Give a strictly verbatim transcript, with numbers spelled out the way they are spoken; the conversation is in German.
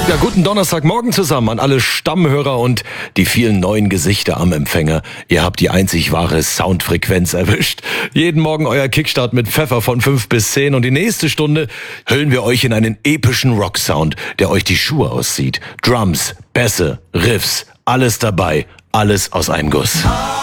Ja, guten Donnerstagmorgen zusammen an alle Stammhörer und die vielen neuen Gesichter am Empfänger. Ihr habt die einzig wahre Soundfrequenz erwischt. Jeden Morgen euer Kickstart mit Pfeffer von fünf bis zehn und die nächste Stunde hüllen wir euch in einen epischen Rocksound, der euch die Schuhe auszieht. Drums, Bässe, Riffs, alles dabei, alles aus einem Guss.